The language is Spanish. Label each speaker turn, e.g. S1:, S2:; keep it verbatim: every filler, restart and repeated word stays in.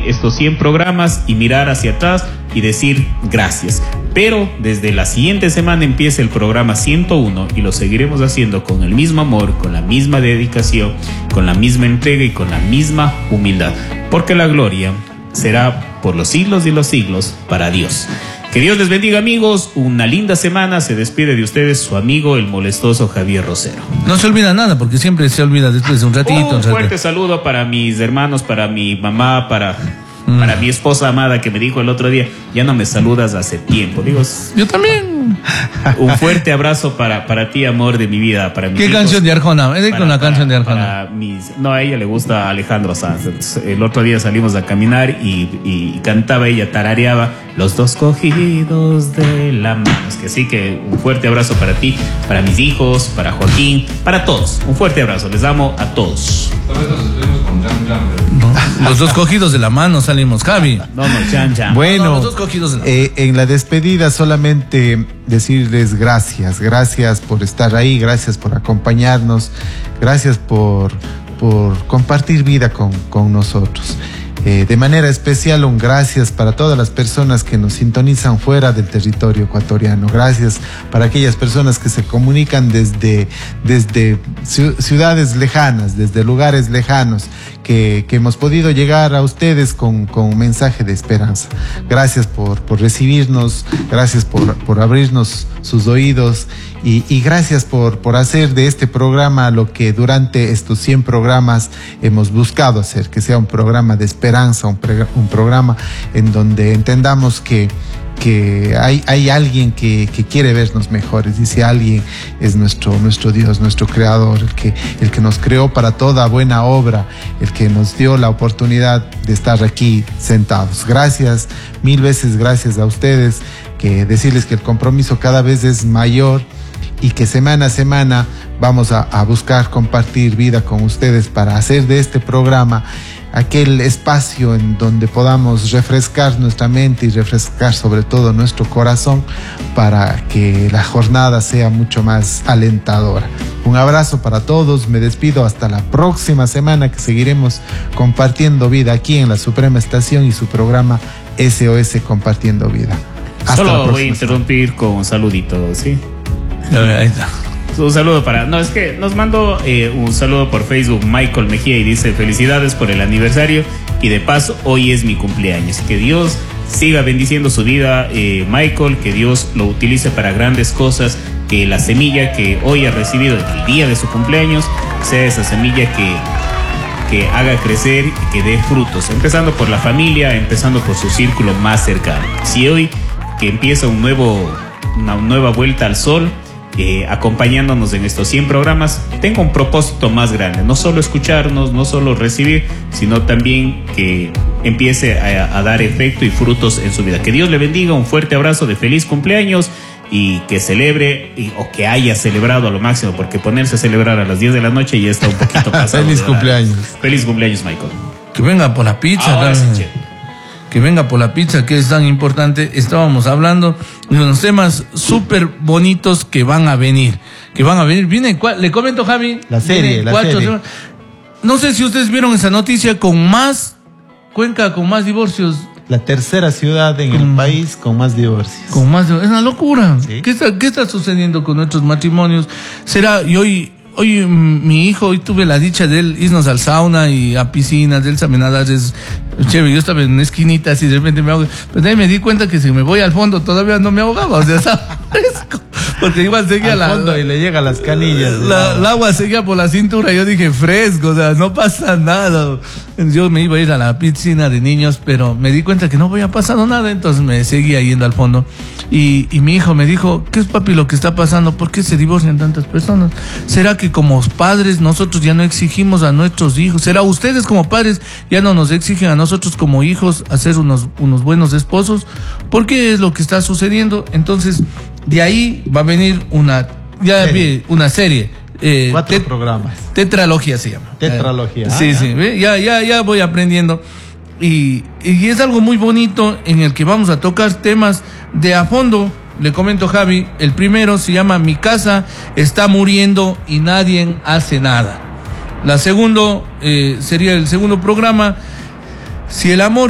S1: estos cien programas y mirar hacia atrás y decir gracias. Pero desde la siguiente semana empieza el programa ciento uno y lo seguiremos haciendo con el mismo amor, con la misma dedicación, con la misma entrega y con la misma humildad, porque la gloria será por los siglos y los siglos para Dios. Que Dios les bendiga, amigos. Una linda semana. Se despide de ustedes su amigo el molestoso Javier Rosero.
S2: No se olvida nada, porque siempre se olvida después de un ratito.
S1: Un fuerte saludo para mis hermanos, para mi mamá, para, mm. para mi esposa amada, que me dijo el otro día, ya no me saludas hace tiempo. Digo,
S2: yo también.
S1: Un fuerte abrazo para, para ti, amor de mi vida. Para mis
S2: ¿Qué
S1: hijos,
S2: canción de Arjona? Es una canción de Arjona.
S1: Para mis, no, a ella le gusta Alejandro Sanz. Entonces, el otro día salimos a caminar y, y cantaba ella, tarareaba los dos cogidos de la mano. Es que sí, que un fuerte abrazo para ti, para mis hijos, para Joaquín, para todos. Un fuerte abrazo, les amo a todos.
S2: No, los dos cogidos de la mano salimos, Javi.
S1: No, no, chan, chan.
S3: Bueno,
S2: no, no, los dos cogidos de la mano.
S3: Eh, en la despedida solamente decirles gracias, gracias por estar ahí, gracias por acompañarnos, gracias por, por compartir vida con, con nosotros. Eh, de manera especial, un gracias para todas las personas que nos sintonizan fuera del territorio ecuatoriano. Gracias para aquellas personas que se comunican desde, desde ciudades lejanas, desde lugares lejanos, que, que hemos podido llegar a ustedes con, con un mensaje de esperanza. Gracias por, por recibirnos, gracias por, por abrirnos sus oídos y, y gracias por, por hacer de este programa lo que durante estos cien programas hemos buscado hacer, que sea un programa de esperanza, un, pre, un programa en donde entendamos que que hay, hay alguien que, que quiere vernos mejores, y si alguien es nuestro, nuestro Dios, nuestro creador, el que, el que nos creó para toda buena obra, el que nos dio la oportunidad de estar aquí sentados. Gracias, mil veces gracias a ustedes, que decirles que el compromiso cada vez es mayor y que semana a semana vamos a, a buscar compartir vida con ustedes para hacer de este programa aquel espacio en donde podamos refrescar nuestra mente y refrescar sobre todo nuestro corazón para que la jornada sea mucho más alentadora. Un abrazo para todos, me despido hasta la próxima semana, que seguiremos compartiendo vida aquí en la Suprema Estación y su programa S O S Compartiendo Vida. Hasta
S1: Solo voy a interrumpir semana. Con un saludito, ¿sí?
S2: Ahí está.
S1: Un saludo para... No, es que nos mandó eh, un saludo por Facebook Michael Mejía y dice: felicidades por el aniversario y de paso hoy es mi cumpleaños. Que Dios siga bendiciendo su vida, eh, Michael, que Dios lo utilice para grandes cosas, que la semilla que hoy ha recibido el día de su cumpleaños sea esa semilla que, que haga crecer y que dé frutos, empezando por la familia, empezando por su círculo más cercano. Si hoy que empieza un nuevo, una nueva vuelta al sol, Eh, acompañándonos en estos cien programas, tenga un propósito más grande, no solo escucharnos, no solo recibir, sino también que empiece a, a dar efecto y frutos en su vida. Que Dios le bendiga, un fuerte abrazo de feliz cumpleaños y que celebre y, o que haya celebrado a lo máximo, porque ponerse a celebrar a las diez de la noche ya está un poquito pasado.
S3: Feliz cumpleaños.
S1: Feliz cumpleaños, Michael.
S2: Que venga por la pizza.
S1: Ahora sí, che.
S2: Que venga por la pizza, que es tan importante. Estábamos hablando de unos temas súper bonitos que van a venir. Que van a venir. Viene, le comento, Javi.
S3: La serie, la
S2: cuatro,
S3: serie.
S2: No sé si ustedes vieron esa noticia, con más, Cuenca con más divorcios.
S3: La tercera ciudad en el país con más divorcios.
S2: Con más divorcios. Es una locura.
S3: ¿Sí?
S2: ¿Qué está, qué está sucediendo con nuestros matrimonios? Será, y hoy... Hoy mi hijo, hoy tuve la dicha de él irnos al sauna y a piscinas, de él sabe nadar, es chévere. Yo estaba en una esquinita así, de repente me ahogo. Pero de ahí me di cuenta que si me voy al fondo todavía no me ahogaba, o sea, estaba fresco. Porque igual seguía
S3: al
S2: la,
S3: fondo
S2: la,
S3: y le llega a las canillas.
S2: La, el agua seguía por la cintura, yo dije fresco, o sea, no pasa nada. Yo me iba a ir a la piscina de niños, pero me di cuenta que no había pasado nada, entonces me seguía yendo al fondo. Y, y mi hijo me dijo: ¿qué es, papi, lo que está pasando? ¿Por qué se divorcian tantas personas? ¿Será que como padres nosotros ya no exigimos a nuestros hijos? ¿Será ustedes como padres ya no nos exigen a nosotros como hijos a ser unos, unos buenos esposos? ¿Por qué es lo que está sucediendo? Entonces, de ahí va a venir una, ya vi, una serie. Eh,
S3: Cuatro
S2: tet-
S3: programas.
S2: Tetralogía se llama.
S3: Tetralogía.
S2: Eh, sí,
S3: ah,
S2: sí, ¿ve? Ya, ya, ya voy aprendiendo. Y, y es algo muy bonito en el que vamos a tocar temas de a fondo. Le comento, Javi, el primero se llama Mi casa está muriendo y nadie hace nada. La segundo eh, sería el segundo programa, Si el amor